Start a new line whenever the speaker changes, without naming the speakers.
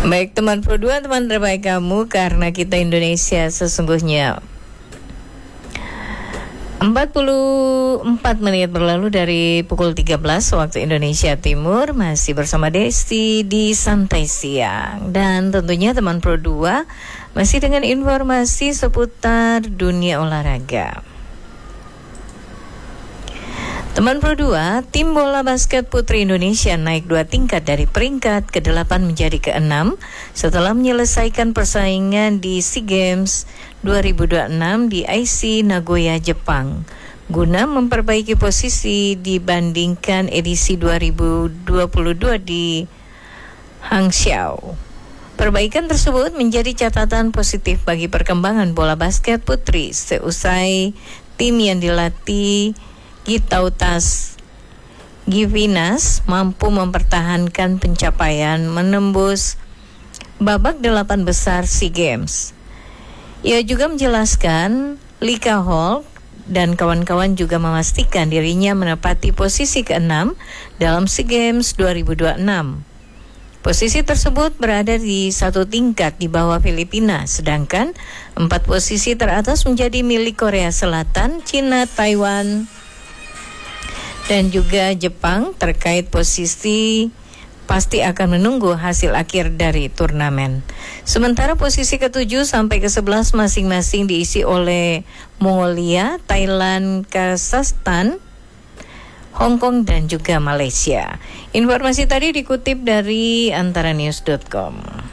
Baik teman Pro 2, teman terbaik kamu, karena kita Indonesia sesungguhnya 44 menit berlalu dari pukul 13 waktu Indonesia Timur. Masih bersama Desti di Santai Siang. Dan tentunya teman Pro 2 masih dengan informasi seputar dunia olahraga. Teman Pro 2, tim bola basket putri Indonesia naik 2 tingkat dari peringkat ke-8 menjadi ke-6 setelah menyelesaikan persaingan di SEA Games 2026 di Aichi, Nagoya, Jepang, guna memperbaiki posisi dibandingkan edisi 2022 di Hangzhou. Perbaikan tersebut menjadi catatan positif bagi perkembangan bola basket putri seusai tim yang dilatih Gitautas Givinas mampu mempertahankan pencapaian menembus babak 8 besar SEA Games. Ia juga menjelaskan Lika Hall dan kawan-kawan juga memastikan dirinya menepati posisi ke-6 dalam SEA Games 2026. Posisi tersebut berada di 1 tingkat di bawah Filipina, sedangkan 4 posisi teratas menjadi milik Korea Selatan, Cina, Taiwan, dan juga Jepang. Terkait posisi pasti akan menunggu hasil akhir dari turnamen. Sementara posisi ke-7 sampai ke-11 masing-masing diisi oleh Mongolia, Thailand, Kazakhstan, Hong Kong dan juga Malaysia. Informasi tadi dikutip dari antaranews.com.